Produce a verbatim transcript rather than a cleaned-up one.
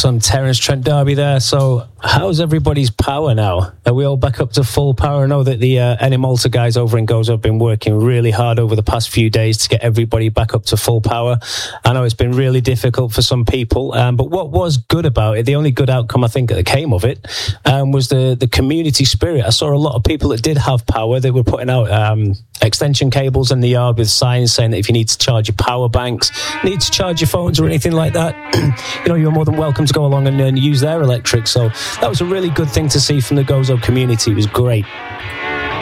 Awesome. Terence Trent D'Arby there. So how's everybody's power now? Are we all back up to full power? I know that the uh, N M Malta guys over in Gozo have been working really hard over the past few days to get everybody back up to full power. I know it's been really difficult for some people, um, but what was good about it, the only good outcome I think that came of it, um, was the, the community spirit. I saw a lot of people that did have power. They were putting out um, extension cables in the yard with signs saying that if you need to charge your power banks, need to charge your phones or anything like that, you know, you're more than welcome to go along and, and use their electric. So that was a really good thing to see from the Gozo community. It was great.